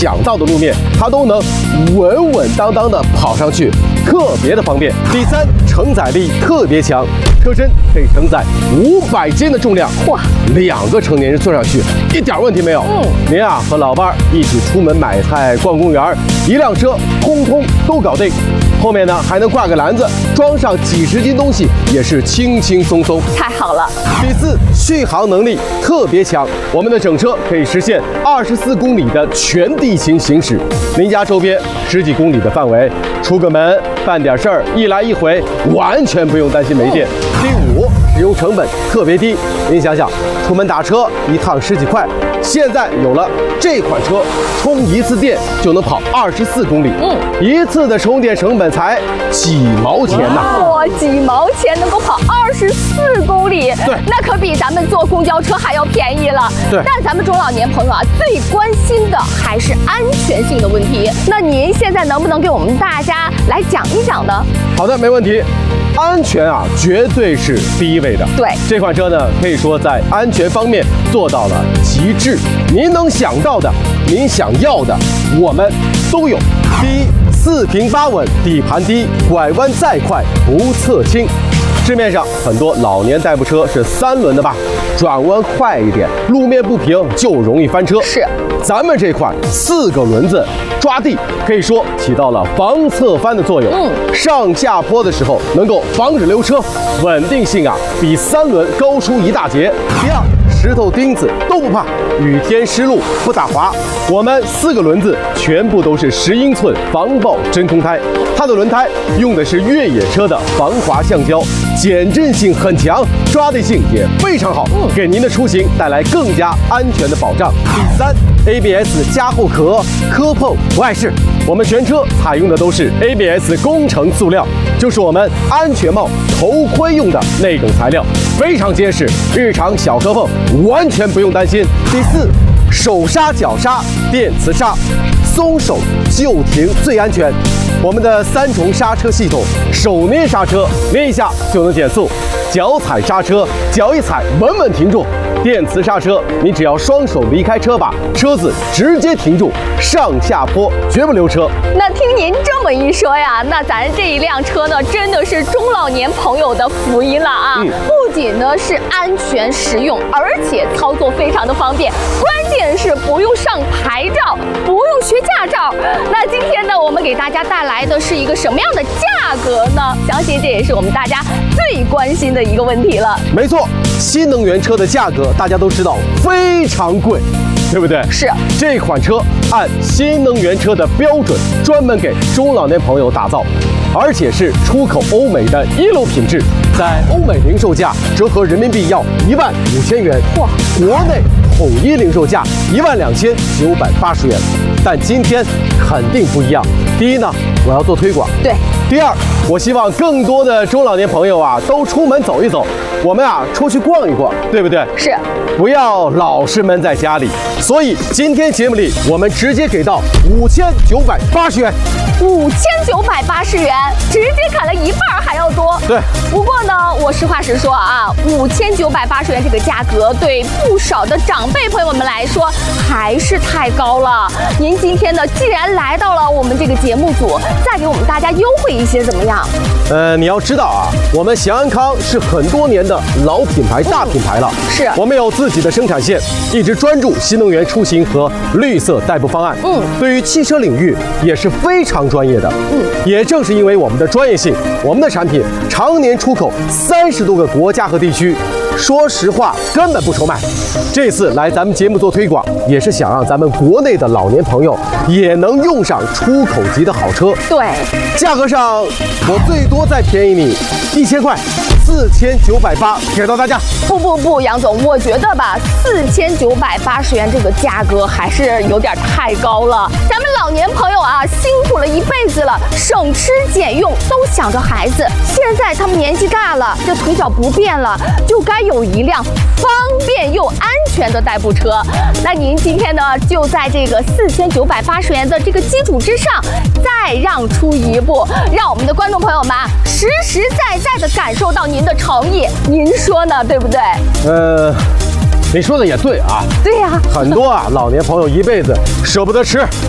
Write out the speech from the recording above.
想到的路面，它都能稳稳当当的跑上去，特别的方便。第三，承载力特别强，车身可以承载500斤的重量，哇，2个成年人坐上去一点问题没有。您啊和老伴儿一起出门买菜、逛公园，一辆车通通都搞定。后面呢还能挂个篮子，装上几十斤东西也是轻轻松松。 太好了。 第四，续航能力特别强，我们的整车可以实现24公里的全地形行驶，您家周边10几公里的范围，出个门办点事儿，一来一回完全不用担心没电。第五，使用成本特别低，您想想，出门打车一趟10几块，现在有了这款车，充一次电就能跑24公里，一次的充电成本才几毛钱呐！ 哇，几毛钱能够跑24公里， 对， 那可比咱们坐公交车还要便宜了。 对， 但咱们中老年朋友啊，最关心的还是安全性的问题。那您现在能不能给我们大家来讲一讲呢？ 好的，没问题。安全啊，绝对是第一位的。 对， 这款车呢，可以说在安全方面做到了极致。您能想到的，您想要的，我们都有。第一，4平8稳，底盘低，拐弯再快不侧倾。市面上很多老年代步车是3轮的吧，转弯快一点，路面不平就容易翻车。 是， 咱们这款4个轮子抓地，可以说起到了防侧翻的作用。上下坡的时候能够防止溜车，稳定性啊比3轮高出一大截。第二，石头钉子都不怕，雨天湿路不打滑。我们4个轮子全部都是10英寸防爆真空胎，它的轮胎用的是越野车的防滑橡胶，减震性很强，抓地性也非常好，给您的出行带来更加安全的保障。第三，ABS 加厚壳，磕碰不碍事。我们全车采用的都是 ABS 工程塑料，就是我们安全帽、头盔用的那种材料，非常结实，日常小磕碰完全不用担心。第四，手刹脚刹电磁刹，松手就停最安全。我们的3重刹车系统，手捏刹车，捏一下就能减速；脚踩刹车，脚一踩稳稳停住。电磁刹车，你只要双手离开车把，车子直接停住，上下坡绝不溜车。 那听您这么一说呀，那咱这一辆车呢，真的是中老年朋友的福音了啊！不仅呢是安全实用，而且操作非常的方便，关键是不用上牌照，不用学驾照。那今天呢，我们给大家带来的是一个什么样的价格呢？相信这也是我们大家最关心的一个问题了。 没错，新能源车的价格大家都知道非常贵，对不对？ 是。 这款车按新能源车的标准，专门给中老年朋友打造，而且是出口欧美的一流品质，在欧美零售价折合人民币要15000元，哇！国内统一零售价12980元。但今天肯定不一样。第一呢，我要做推广。 对。 第二，我希望更多的中老年朋友啊，都出门走一走，我们啊出去逛一逛，对不对？ 是。 不要老是闷在家里。所以今天节目里，我们直接给到5980元。 5980元，直接砍了一半还要多。 对。 不过呢，我实话实说啊，5980元这个价格对不少的长辈朋友们来说还是太高了。您今天呢，既然来到了我们这个节目组，再给我们大家优惠一些怎么样？ 你要知道啊，我们祥安康是很多年的老品牌、大品牌了。 是。 我们有自己的生产线，一直专注新能源出行和绿色代步方案。对于汽车领域也是非常专业的。也正是因为我们的专业性，我们的产品常年出口30多个国家和地区。说实话，根本不愁卖。这次来咱们节目做推广，也是想让咱们国内的老年朋友也能用上出口级的好车。 对， 价格上我最多再便宜你1000块，4980给到大家。 不，杨总，我觉得吧，4980元这个价格还是有点太高了。咱们老年朋友啊，辛苦了一辈子了，省吃俭用，都想着孩子。现在他们年纪大了，这腿脚不便了，就该有一辆方便又安全的代步车。那您今天呢，就在这个4980元的这个基础之上，再让出一步，让我们的观众朋友们实实在在的感受到您的诚意。您说呢，对不对？ 你说的也对啊。 对呀。 很多啊老年朋友一辈子舍不得吃，